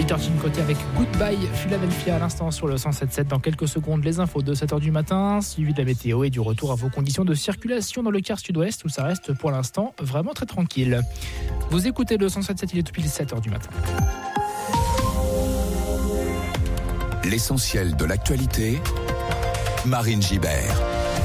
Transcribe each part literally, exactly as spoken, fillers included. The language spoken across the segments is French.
huit heures côté avec Goodbye Philadelphia à l'instant sur le cent sept virgule sept. Dans quelques secondes, les infos de sept heures du matin, suivi de la météo et du retour à vos conditions de circulation dans le quart sud-ouest où ça reste pour l'instant vraiment très tranquille. Vous écoutez le cent sept virgule sept, il est tout pile sept heures du matin. L'essentiel de l'actualité, Marine Gibert.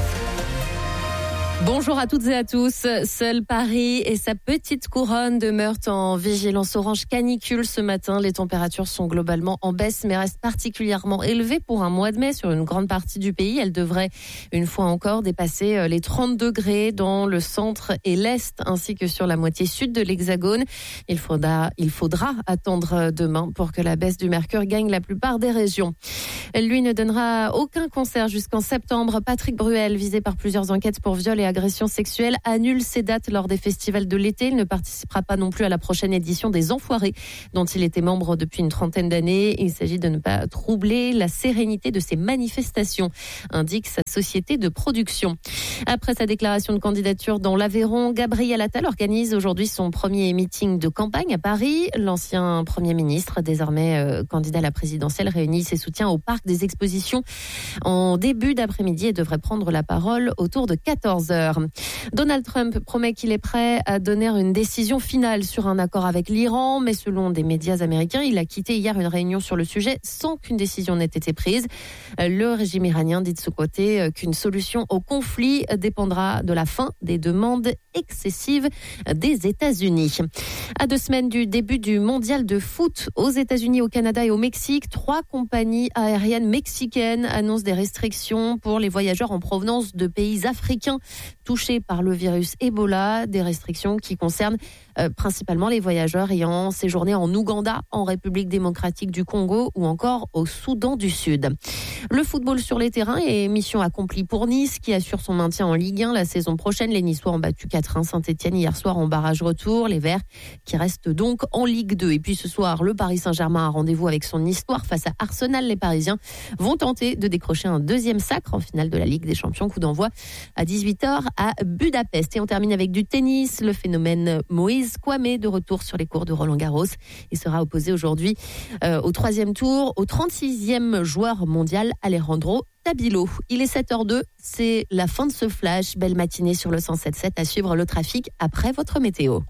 Bonjour à toutes et à tous. Seul Paris et sa petite couronne demeurent en vigilance orange canicule ce matin. Les températures sont globalement en baisse mais restent particulièrement élevées pour un mois de mai sur une grande partie du pays. Elles devraient une fois encore dépasser les trente degrés dans le centre et l'est ainsi que sur la moitié sud de l'Hexagone. Il faudra, il faudra attendre demain pour que la baisse du mercure gagne la plupart des régions. Lui ne donnera aucun concert jusqu'en septembre. Patrick Bruel, visé par plusieurs enquêtes pour viol et agression sexuelle, annule ses dates lors des festivals de l'été. Il ne participera pas non plus à la prochaine édition des Enfoirés, dont il était membre depuis une trentaine d'années. Il s'agit de ne pas troubler la sérénité de ces manifestations, indique sa société de production. Après sa déclaration de candidature dans l'Aveyron, Gabriel Attal organise aujourd'hui son premier meeting de campagne à Paris. L'ancien Premier ministre, désormais euh, candidat à la présidentielle, réunit ses soutiens au Parc des Expositions en début d'après-midi et devrait prendre la parole autour de quatorze heures. Donald Trump promet qu'il est prêt à donner une décision finale sur un accord avec l'Iran, mais selon des médias américains, il a quitté hier une réunion sur le sujet sans qu'une décision n'ait été prise. Le régime iranien dit de ce côté qu'une solution au conflit dépendra de la fin des demandes excessives des États-Unis. À deux semaines du début du mondial de foot aux États-Unis, au Canada et au Mexique, trois compagnies aériennes mexicaines annoncent des restrictions pour les voyageurs en provenance de pays africains touchés par le virus Ebola, des restrictions qui concernent euh, principalement les voyageurs ayant séjourné en Ouganda, en République démocratique du Congo ou encore au Soudan du Sud. Le football sur les terrains est mission accomplie pour Nice qui assure son maintien en Ligue un la saison prochaine. Les Niçois ont battu quatre un Saint-Etienne hier soir en barrage retour. Les Verts qui restent donc en Ligue deux. Et puis ce soir, le Paris Saint-Germain a rendez-vous avec son histoire face à Arsenal. Les Parisiens vont tenter de décrocher un deuxième sacre en finale de la Ligue des Champions. Coup d'envoi à dix-huit heures à Budapest. Et on termine avec du tennis. Le phénomène Moïse Kwame de retour sur les cours de Roland-Garros. Il sera opposé aujourd'hui euh, au troisième tour au trente-sixième joueur mondial Alejandro Tabilo. Il est sept heures deux, c'est la fin de ce flash. Belle matinée sur le cent sept virgule sept à suivre le trafic après votre météo.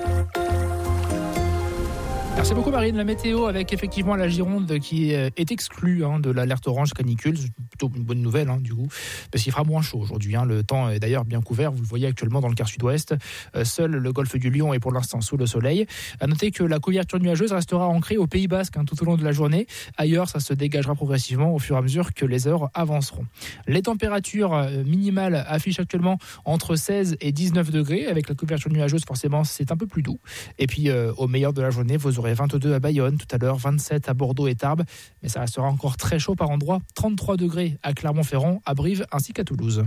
Merci beaucoup Marine. La météo avec effectivement la Gironde qui est exclue hein, de l'alerte orange canicule. C'est plutôt une bonne nouvelle hein, du coup, parce qu'il fera moins chaud aujourd'hui. Hein. Le temps est d'ailleurs bien couvert, vous le voyez actuellement dans le quart sud-ouest. Euh, seul le golfe du Lion est pour l'instant sous le soleil. À noter que la couverture nuageuse restera ancrée au Pays Basque hein, tout au long de la journée. Ailleurs, ça se dégagera progressivement au fur et à mesure que les heures avanceront. Les températures minimales affichent actuellement entre seize et dix-neuf degrés. Avec la couverture nuageuse, forcément, c'est un peu plus doux. Et puis, euh, au meilleur de la journée, vous aurez vingt-deux à Bayonne, tout à l'heure vingt-sept à Bordeaux et Tarbes, mais ça restera encore très chaud par endroits, trente-trois degrés à Clermont-Ferrand, à Brive ainsi qu'à Toulouse.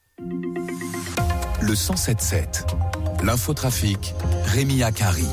Le cent sept virgule sept, l'infotrafic, Rémi Akari.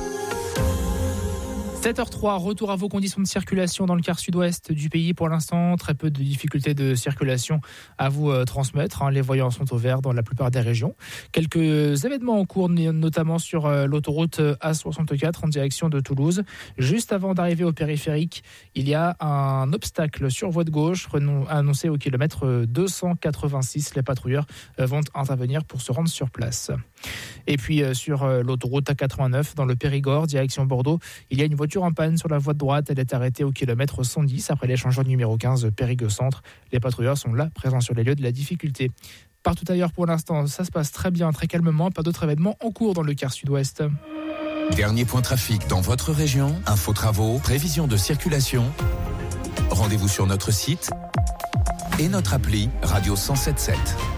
sept heures trois, retour à vos conditions de circulation dans le quart sud-ouest du pays. Pour l'instant, très peu de difficultés de circulation à vous euh, transmettre. Hein. Les voyants sont au vert dans la plupart des régions. Quelques événements en cours, notamment sur euh, l'autoroute A soixante-quatre en direction de Toulouse. Juste avant d'arriver au périphérique, il y a un obstacle sur voie de gauche annoncé au kilomètre deux cent quatre-vingt-six. Les patrouilleurs euh, vont intervenir pour se rendre sur place. Et puis euh, sur euh, l'autoroute A quatre-vingt-neuf dans le Périgord, direction Bordeaux, il y a une voiture en panne sur la voie de droite. Elle est arrêtée au kilomètre cent dix après l'échangeur numéro quinze Périgueux Centre. Les patrouilleurs sont là, présents sur les lieux de la difficulté. Partout ailleurs pour l'instant, ça se passe très bien, très calmement. Pas d'autres événements en cours dans le quart sud-ouest. Dernier point trafic dans votre région. Info travaux, prévision de circulation. Rendez-vous sur notre site et notre appli Radio cent sept virgule sept.